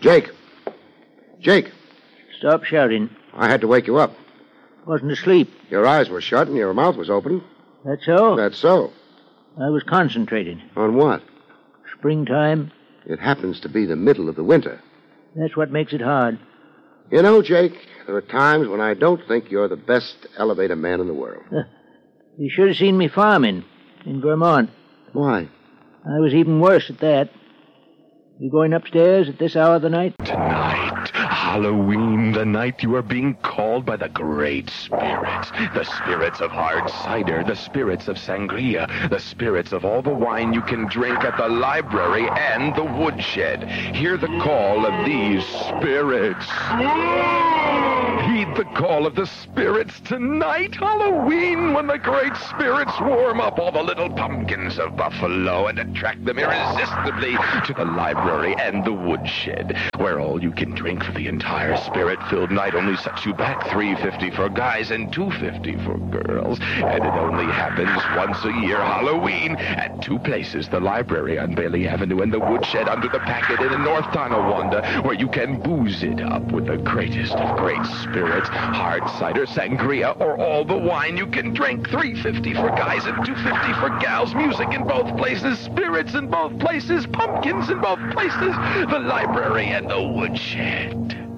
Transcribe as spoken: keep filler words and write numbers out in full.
Jake! Jake! Stop shouting. I had to wake you up. Wasn't asleep. Your eyes were shut and your mouth was open. That's so? That's so. I was concentrating. On what? Springtime. It happens to be the middle of the winter. That's what makes it hard. You know, Jake, there are times when I don't think you're the best elevator man in the world. Uh, you should have seen me farming in Vermont. Why? I was even worse at that. You going upstairs at this hour of the night? Tonight, Halloween, the night you are being called by the great spirits. The spirits of hard cider, the spirits of sangria, the spirits of all the wine you can drink at the library and the woodshed. Hear the call of these spirits. Heed the call of the spirits tonight, Halloween, when the great spirits warm up all the little pumpkins of Buffalo and attract them irresistibly to the library and the woodshed, where all you can drink for the entire spirit-filled night only sets you back three fifty for guys and two fifty for girls. And it only happens once a year, Halloween, at two places, the library on Bailey Avenue and the woodshed under the packet inn in North Tonawanda, where you can booze it up with the greatest of great spirits, hard cider, sangria, or all the wine you can drink. three fifty for guys and two fifty for gals. Music in both places, spirits in both places, pumpkins in both places, the library and the woodshed.